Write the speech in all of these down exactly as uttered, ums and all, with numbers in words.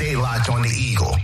Stay locked on the Eagle.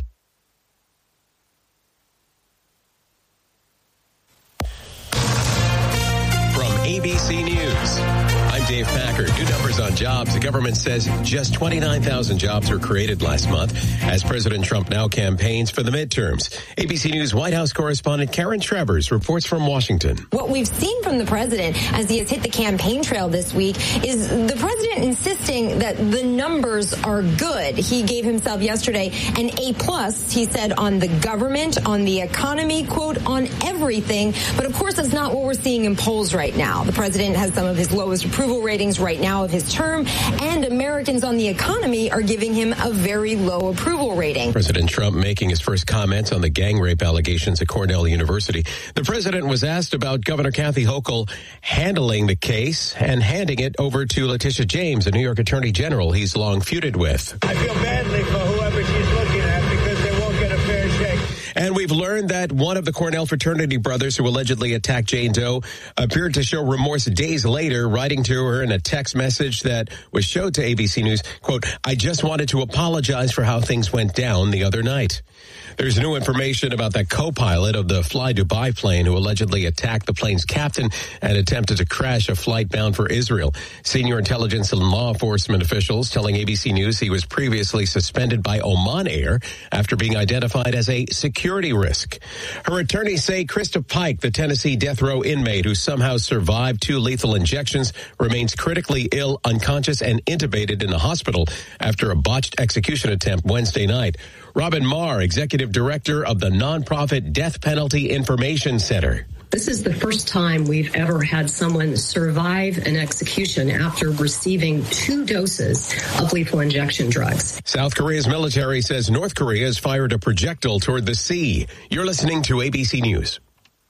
From A B C News, I'm Dave Packard. New numbers on jobs. The government says just twenty-nine thousand jobs were created last month as President Trump now campaigns for the midterms. A B C News White House correspondent Karen Travers reports from Washington. What we've seen from the president as he has hit the campaign trail this week is the president insisting that the numbers are good. He gave himself yesterday an A plus, he said, on the government, on the economy, quote, on everything. But of course, that's not what we're seeing in polls right now. The president has some of his lowest approval ratings right now of his term, and Americans on the economy are giving him a very low approval rating. President Trump making his first comments on the gang rape allegations at Cornell University. The president was asked about Governor Kathy Hochul handling the case and handing it over to Letitia James, a New York attorney general he's long feuded with. I feel badly for whoever she's looking at because they won't get a fair shake. And we've learned that one of the Cornell fraternity brothers who allegedly attacked Jane Doe appeared to show remorse days later, writing to her in a text message that was showed to A B C News, quote, "I just wanted to apologize for how things went down the other night." There's new information about that co-pilot of the Fly Dubai plane who allegedly attacked the plane's captain and attempted to crash a flight bound for Israel. Senior intelligence and law enforcement officials telling A B C News he was previously suspended by Oman Air after being identified as a security risk. Her attorneys say Krista Pike, the Tennessee death row inmate who somehow survived two lethal injections, remains critically ill, unconscious, and intubated in the hospital after a botched execution attempt Wednesday night. Robin Marr, executive director of the nonprofit Death Penalty Information Center. This is the first time we've ever had someone survive an execution after receiving two doses of lethal injection drugs. South Korea's military says North Korea has fired a projectile toward the sea. You're listening to A B C News.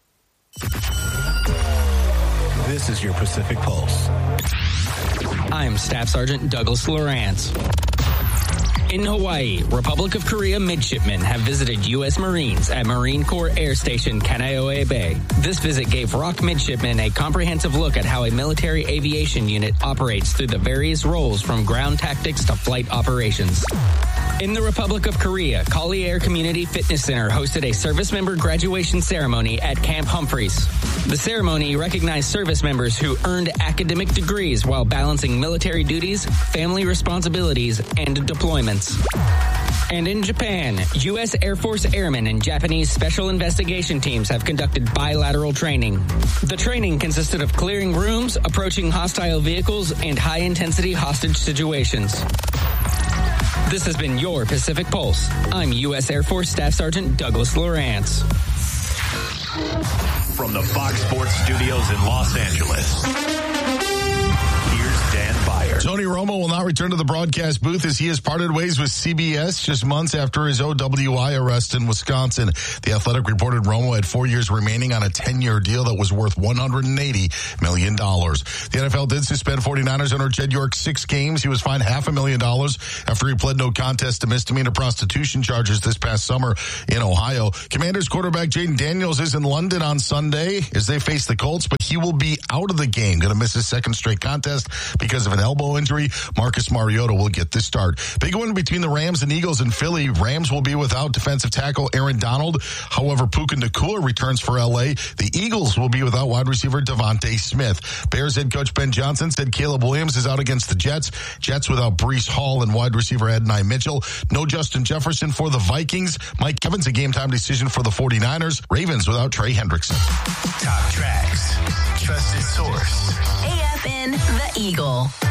This is your Pacific Pulse. I'm Staff Sergeant Douglas Lawrence. In Hawaii, Republic of Korea midshipmen have visited U S Marines at Marine Corps Air Station Kaneohe Bay. This visit gave R O C midshipmen a comprehensive look at how a military aviation unit operates through the various roles from ground tactics to flight operations. In the Republic of Korea, Kali Air Community Fitness Center hosted a service member graduation ceremony at Camp Humphreys. The ceremony recognized service members who earned academic degrees while balancing military duties, family responsibilities, and deployments. And in Japan, U S Air Force airmen and Japanese special investigation teams have conducted bilateral training. The training consisted of clearing rooms, approaching hostile vehicles, and high-intensity hostage situations. This has been your Pacific Pulse. I'm U S Air Force Staff Sergeant Douglas Lawrence. From the Fox Sports Studios in Los Angeles, here's Dan Byer. Tony Romo will not return to the broadcast booth as he has parted ways with C B S just months after his O W I arrest in Wisconsin. The Athletic reported Romo had four years remaining on a ten-year deal that was worth one hundred eighty million dollars. The N F L did suspend forty-niners owner Jed York six games. He was fined half a million dollars after he pled no contest to misdemeanor prostitution charges this past summer in Ohio. Commanders quarterback Jaden Daniels is in London on Sunday as they face the Colts, but he will be out of the game. Going to miss his second straight contest because of an elbow injury. Marcus Mariota will get the start. Big one between the Rams and Eagles in Philly. Rams will be without defensive tackle Aaron Donald. However, Puka Nacua returns for L A. The Eagles will be without wide receiver Devontae Smith. Bears head coach Ben Johnson said Caleb Williams is out against the Jets. Jets without Breece Hall and wide receiver Adonai Mitchell. No Justin Jefferson for the Vikings. Mike Evans a game-time decision for the forty-niners. Ravens without Trey Hendrickson. Top tracks. Trusted source. A F N The Eagle.